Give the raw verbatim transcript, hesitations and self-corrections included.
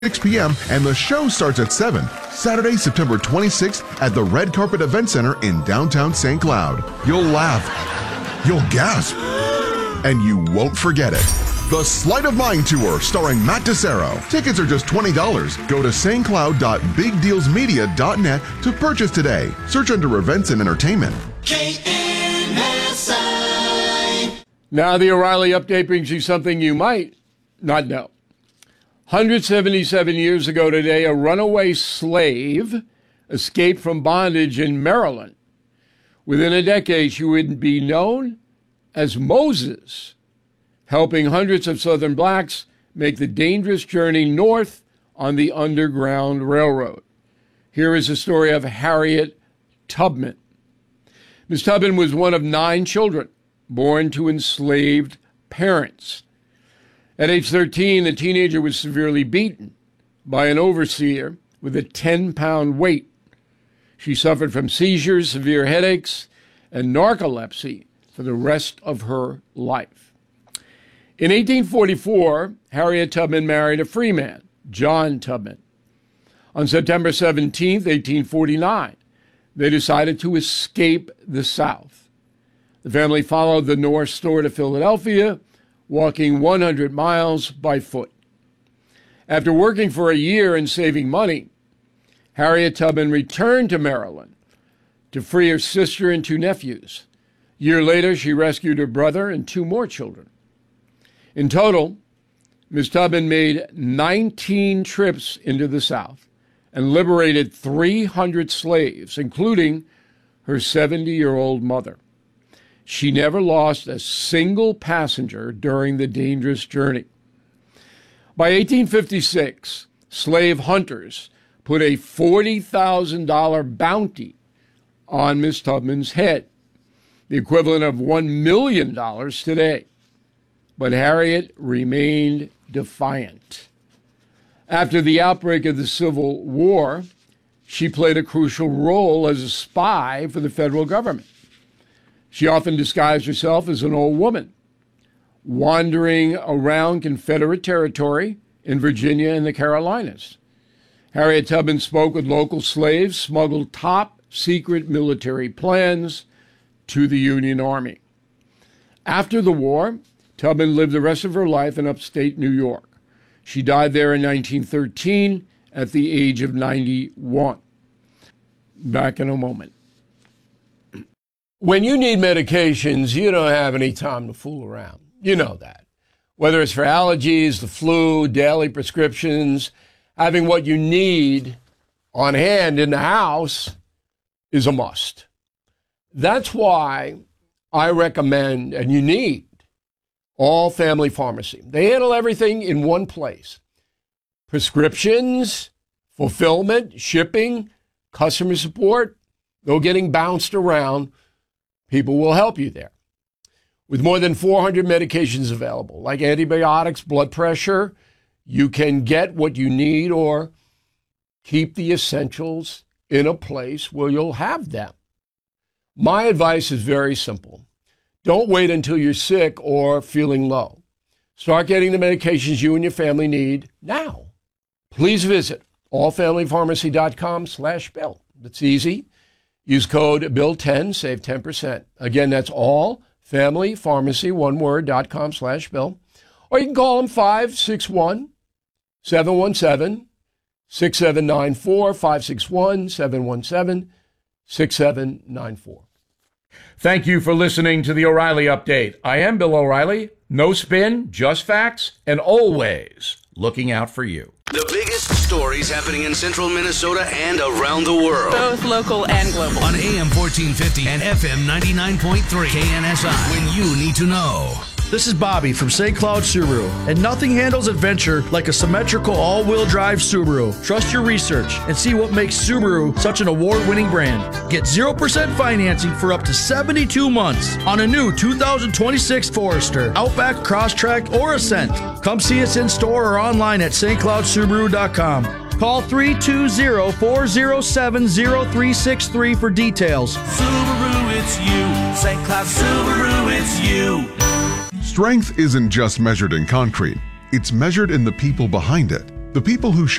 six p.m. and the show starts at seven. Saturday, September twenty-sixth at the Red Carpet Event Center in downtown Saint Cloud. You'll laugh, you'll gasp, and you won't forget it. The Sleight of Mind Tour starring Matt DeCero. Tickets are just twenty dollars. Go to s t cloud dot big deals media dot net to purchase today. Search under events and entertainment. K N S I. Now the O'Reilly Update brings you something you might not know. one hundred seventy-seven years ago today, a runaway slave escaped from bondage in Maryland. Within a decade, she would be known as Moses, helping hundreds of Southern blacks make the dangerous journey north on the Underground Railroad. Here is the story of Harriet Tubman. Miss Tubman was one of nine children born to enslaved parents. At age thirteen, the teenager was severely beaten by an overseer with a ten-pound weight. She suffered from seizures, severe headaches, and narcolepsy for the rest of her life. In eighteen forty-four, Harriet Tubman married a free man, John Tubman. On September seventeenth, eighteen forty-nine, they decided to escape the South. The family followed the North Star to Philadelphia, walking one hundred miles by foot. After working for a year and saving money, Harriet Tubman returned to Maryland to free her sister and two nephews. A year later, she rescued her brother and two more children. In total, Miss Tubman made nineteen trips into the South and liberated three hundred slaves, including her seventy-year-old mother. She never lost a single passenger during the dangerous journey. By eighteen fifty-six, slave hunters put a forty thousand dollars bounty on Miss Tubman's head, the equivalent of one million dollars today. But Harriet remained defiant. After the outbreak of the Civil War, she played a crucial role as a spy for the federal government. She often disguised herself as an old woman, wandering around Confederate territory in Virginia and the Carolinas. Harriet Tubman spoke with local slaves, smuggled top-secret military plans to the Union Army. After the war, Tubman lived the rest of her life in upstate New York. She died there in nineteen thirteen at the age of ninety-one. Back in a moment. When you need medications, you don't have any time to fool around. You know that. Whether it's for allergies, the flu, daily prescriptions, having what you need on hand in the house is a must. That's why I recommend, and you need, All Family Pharmacy. They handle everything in one place. Prescriptions, fulfillment, shipping, customer support, though getting bounced around, people will help you there. With more than four hundred medications available, like antibiotics, blood pressure, you can get what you need or keep the essentials in a place where you'll have them. My advice is very simple. Don't wait until you're sick or feeling low. Start getting the medications you and your family need now. Please visit allfamilypharmacy.com slash bill. It's easy. Use code bill ten, save ten percent. Again, that's allfamilypharmacy, one word, dot com slash bill. Or you can call them five six one, seven one seven, six seven nine four, five six one, seven one seven, six seven nine four. Thank you for listening to the O'Reilly Update. I am Bill O'Reilly. No spin, just facts, and always looking out for you. The biggest stories happening in central Minnesota and around the world. Both local and global. On A M fourteen fifty and F M ninety-nine point three K N S I. When you need to know. This is Bobby from Saint Cloud Subaru, and nothing handles adventure like a symmetrical all-wheel drive Subaru. Trust your research and see what makes Subaru such an award-winning brand. Get zero percent financing for up to seventy-two months on a new two thousand twenty-six Forester, Outback, Crosstrek, or Ascent. Come see us in store or online at s t cloud subaru dot com. Call three two zero, four zero seven, zero three six three for details. Subaru, it's you. Saint Cloud Subaru, it's you. Strength isn't just measured in concrete. It's measured in the people behind it. The people who